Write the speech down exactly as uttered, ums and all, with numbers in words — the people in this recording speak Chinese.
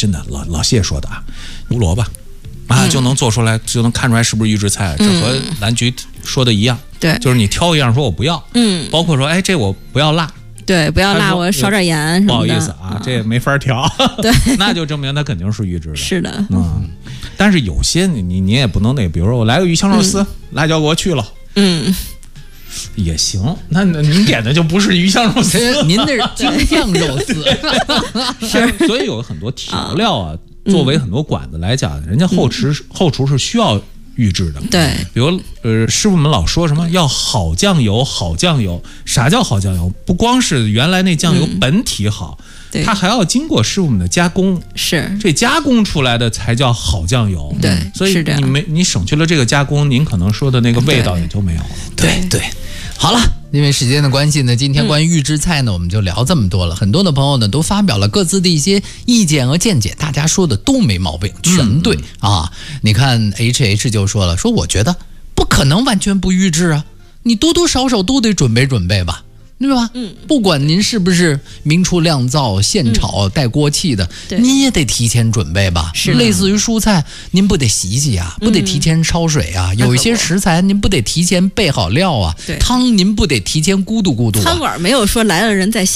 真的老老谢说的啊，胡萝卜啊、嗯、就能做出来，就能看出来是不是预制菜。这和蓝菊说的一样， 对， 就是你挑一样说我不要， 嗯， 包括说哎这我不要辣。 对，不要辣，我少点盐什么的。 不好意思啊，这也没法调。 对， 那就证明它肯定是预制的。 是的， 嗯。但是有些你你你也不能那，比如说我来个鱼香肉丝，嗯、辣椒给我去了， 嗯， 也行。那您点的就不是鱼香肉丝， 您那是京酱肉丝。 是，所以有很多调料啊，作为很多馆子来讲，人家后厨、嗯、后厨是需要预制的。 对， 比如呃，师傅们老说什么要好酱油，好酱油。啥叫好酱油？不光是原来那酱油本体好。嗯，它还要经过师傅们的加工， 是这加工出来的才叫好酱油。 对， 所以你没你省去了这个加工，您可能说的那个味道也就没有了。 对 对, 对，好了，因为时间的关系呢，今天关于预制菜呢，嗯、我们就聊这么多了。很多的朋友呢都发表了各自的一些意见和见解，大家说的都没毛病，全对、嗯、啊。你看 H H 就说了，说我觉得不可能完全不预制啊，你多多少少都得准备准备吧。对吧？嗯，不管您是不是明厨亮灶、现炒、带锅气的， 嗯、 您也得提前准备吧。 是， 类似于蔬菜，您不得洗洗啊，不得提前焯水啊。嗯、有一些食材，您不得提前备好料啊。汤您不得提前咕嘟咕嘟啊。 餐馆没有说来了人在